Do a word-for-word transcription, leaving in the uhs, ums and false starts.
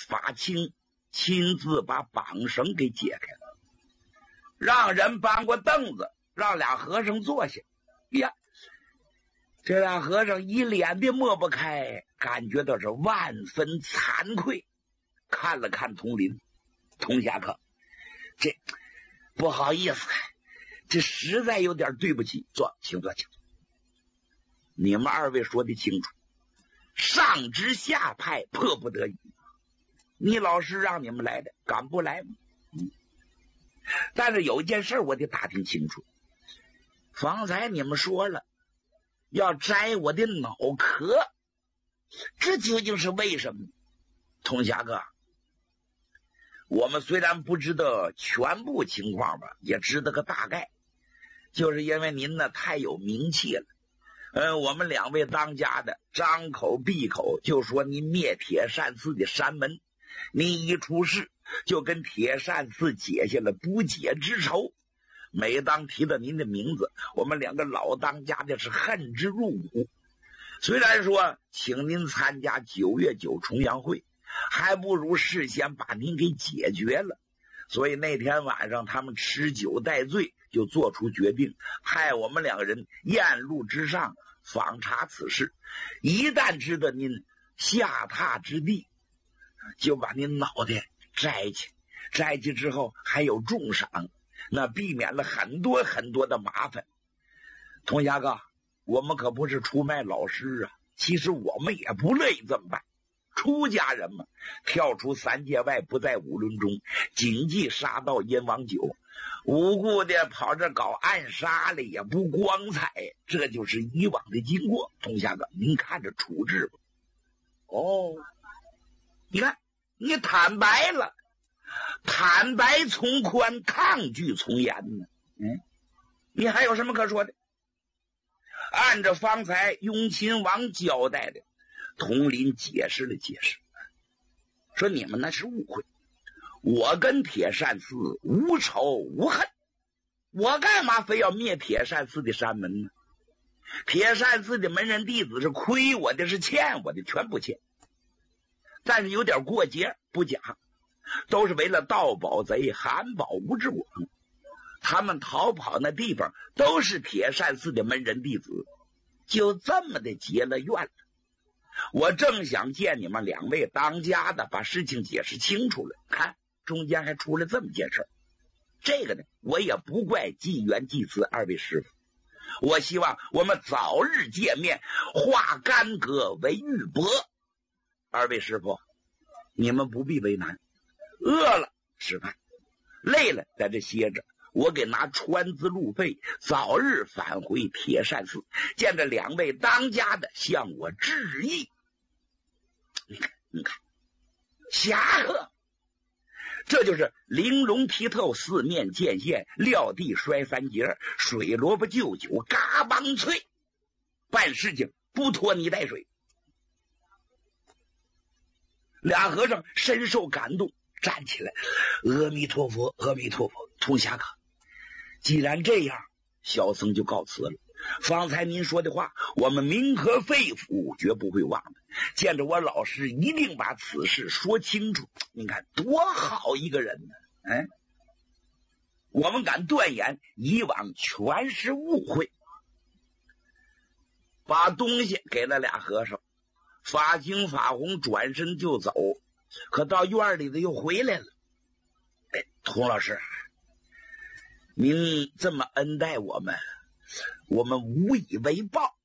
法清亲自把绑绳给解开了，让人搬过凳子，让俩和尚坐下。呀，这俩和尚一脸的抹不开，感觉到是万分惭愧，看了看佟林，佟侠客，这不好意思，这实在有点对不起，坐，请坐，请坐。你们二位说的清楚，上知下派，迫不得已，你老师让你们来的，敢不来吗？嗯，但是有一件事我得打听清楚，方才你们说了要摘我的脑壳，这究竟是为什么？佟侠哥，我们虽然不知道全部情况吧，也知道个大概，就是因为您呢太有名气了。呃，我们两位当家的张口闭口就说您灭铁扇寺的山门，您一出事就跟铁扇寺结下了不解之仇。每当提到您的名字，我们两个老当家的是恨之入骨。虽然说请您参加九月九重阳会，还不如事先把您给解决了。所以那天晚上他们吃酒待醉，就做出决定，派我们两个人沿路之上访查此事，一旦知道您下榻之地，就把您脑袋摘去，摘去之后还有重赏，那避免了很多很多的麻烦。佟侠哥，我们可不是出卖老师啊，其实我们也不乐意这么办。出家人嘛，跳出三界外，不在五伦中，谨记杀盗淫枉酒，无故的跑这搞暗杀了也不光彩，这就是以往的经过。佟侠哥，您看着处置吧。哦，你看你坦白了，坦白从宽，抗拒从严呢。嗯，你还有什么可说的？按照方才雍亲王交代的，佟林解释了解释，说你们那是误会，我跟铁扇寺无仇无恨，我干嘛非要灭铁扇寺的山门呢？铁扇寺的门人弟子是亏我的，是欠我的，全不欠，但是有点过节不假，都是为了盗宝贼含宝无之广，他们逃跑那地方都是铁扇寺的门人弟子，就这么的结了怨了。我正想见你们两位当家的把事情解释清楚了，看中间还出了这么件事。这个呢，我也不怪纪元纪慈二位师傅，我希望我们早日见面，化干戈为玉帛。二位师傅，你们不必为难，饿了吃饭，累了在这歇着，我给拿川资路费，早日返回铁扇寺，见着两位当家的向我致意。你看你看侠客，这就是玲珑剔透，四面见线，撂地摔三节，水萝卜就酒嘎邦脆，办事情不拖泥带水。俩和尚深受感动，站起来，阿弥陀佛，阿弥陀佛。佟侠客，既然这样，小僧就告辞了。方才您说的话，我们铭刻肺腑，绝不会忘的。见着我老师，一定把此事说清楚。你看多好一个人呢！哎，我们敢断言，以往全是误会。把东西给了俩和尚，法清法红转身就走，可到院里的又回来了。哎，佟老师，您这么恩待我们，我们无以为报，